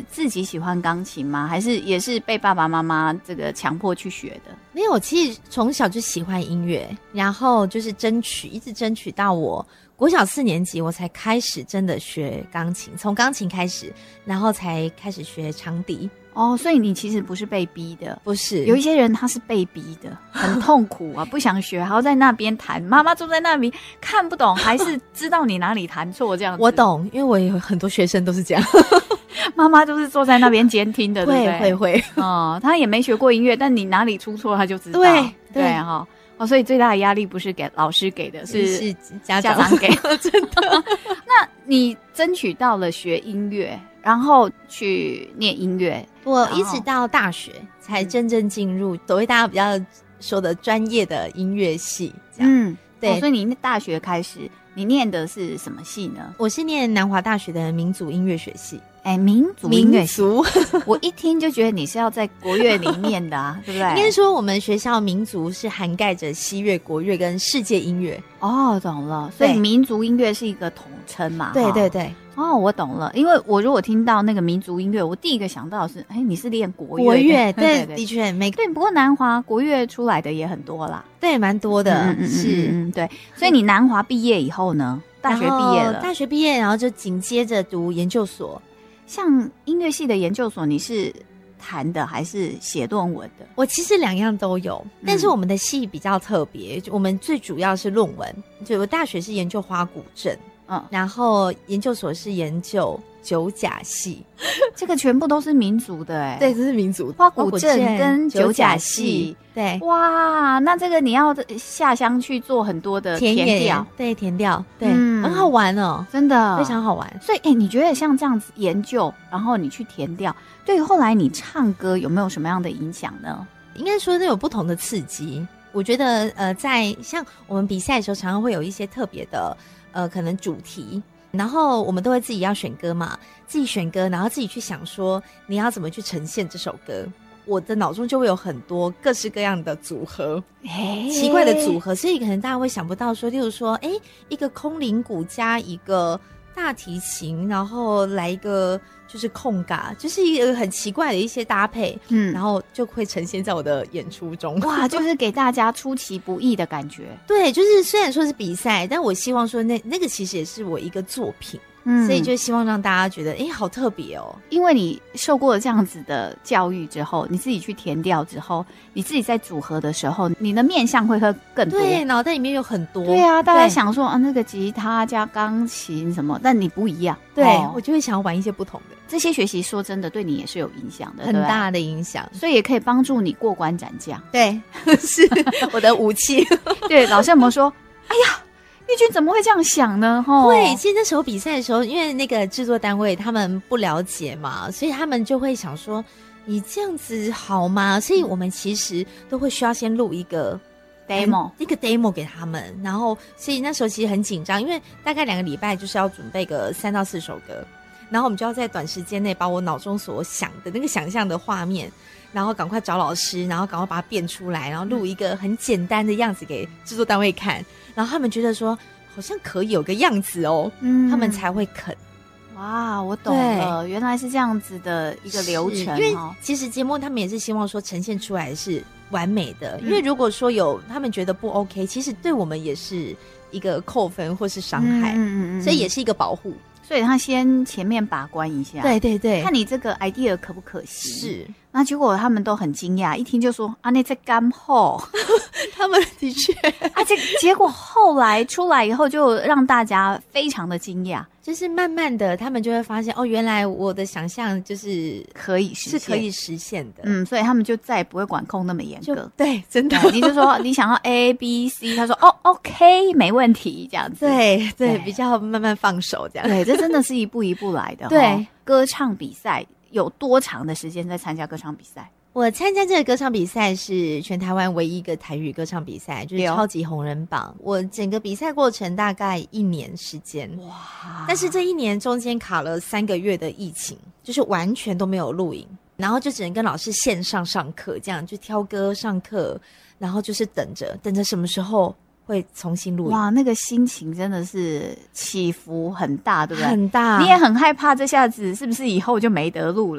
自己喜欢钢琴吗？还是也是被爸爸妈妈这个强迫去学的？ 没有，我其实从小就喜欢音乐，然后就是一直争取到我国小4年级，我才开始真的学钢琴，从钢琴开始，然后才开始学长笛。 哦，所以你其实不是被逼的。 不是， 有一些人他是被逼的，很痛苦啊，不想学，还要在那边弹，妈妈坐在那边看不懂，还是知道你哪里弹错这样子。 我懂，因为我有很多学生都是这样， 妈妈就是坐在那边监听的，对不对？ 会哦，他也没学过音乐，但你哪里出错他就知道。对哈。哦，所以最大的压力不是给老师给的，是家长给的，真的。那你争取到了学音乐，然后去念音乐， 我一直到大学才真正进入所谓大家比较说的专业的音乐系。对， 所以你大学开始，你念的是什么系呢？ 我是念南华大学的民族音乐学系。 民族音乐系，我一听就觉得你是要在国乐里面的啊，对不对？ 应该说我们学校民族是涵盖着西乐、国乐跟世界音乐。 哦，懂了，所以民族音乐是一个统称嘛？ 对对对。 哦，我懂了，因为我如果听到那个民族音乐，我第一个想到的是，你是练国乐， 对，的确对。 不过南华国乐出来的也很多啦， 对，蛮多的， 对。所以你南华毕业以后呢，大学毕业， 然后就紧接着读研究所。 像音乐系的研究所，你是弹的还是写论文的？ 我其实2样都有，但是我们的系比较特别，我们最主要是论文。就我大学是研究花鼓症，然后研究所是研究九甲戏， 这个全部都是民族的对，这是民族花鼓症跟九甲戏。 对， 哇，那这个你要下乡去做很多的填调， 对，填调，对，很好玩哦， 真的非常好玩。 所以，你觉得像这样子研究，然后你去填调，对于后来你唱歌有没有什么样的影响呢？ 应该说都有不同的刺激。我觉得，在像我们比赛的时候，常常会有一些特别的，可能主题。然后我们都会自己要选歌嘛，自己选歌，然后自己去想说你要怎么去呈现这首歌。我的脑中就会有很多各式各样的组合，奇怪的组合，所以可能大家会想不到说，例如说，一个空灵鼓加一个大提琴，然后来一个就是空嘎，就是一个很奇怪的一些搭配，然后就会呈现在我的演出中。 哇，就是给大家出其不意的感觉。 对，就是虽然说是比赛，但我希望说那个其实也是我一个作品。所以就希望让大家觉得好特别哦， 因为你受过了这样子的教育之后，你自己去填调之后，你自己在组合的时候，你的面向会更多。 对，脑袋里面有很多。 对啊，大家想说那个吉他加钢琴什么，但你不一样。 对，我就会想要玩一些不同的。 这些学习说真的对你也是有影响的， 很大的影响， 所以也可以帮助你过关斩将。 对，是我的武器。 对，老师有没有说，哎呀，玉君怎么会这样想呢？ 会，其实那时候比赛的时候，因为那个制作单位他们不了解嘛，所以他们就会想说你这样子好吗？所以我们其实都会需要先录一个 demo 给他们，然后所以那时候其实很紧张，因为大概2个礼拜就是要准备个3到4首歌，然后我们就要在短时间内把我脑中所想的那个想象的画面，然后赶快找老师，然后赶快把它变出来，然后录一个很简单的样子给制作单位看，然后他们觉得说好像可以有个样子哦，他们才会肯。 哇，我懂了，原来是这样子的一个流程。 因为其实节目他们也是希望说呈现出来是完美的，因为如果说有他们觉得不 OK， 其实对我们也是一个扣分或是伤害，所以也是一个保护。 所以他先前面把关一下， 对对对， 看你这个 idea 可不可行。 是， 那结果他们都很惊讶，一听就说啊，那在干后， 他们的确， 结果后来出来以后，就让大家非常的惊讶。 就是慢慢的，他们就会发现哦，原来我的想象就是可以实现的。 所以他们就再也不会管控那么严格。 对，真的， 你就说你想要 A、B、C， 他说哦 OK 没问题，这样子。 对，比较慢慢放手这样。 对，这真的是一步一步来的。 对， 歌唱比赛有多长的时间在参加歌唱比赛？ 我参加这个歌唱比赛是全台湾唯一一个台语歌唱比赛，就是超级红人榜。我整个比赛过程大概1年时间，哇！但是这1年中间卡了3个月的疫情，就是完全都没有录影，然后就只能跟老师线上上课，这样就挑歌上课，然后就是等着什么时候会重新录影。 哇，那个心情真的是起伏很大，对不对？ 很大， 你也很害怕这下子是不是以后就没得录了？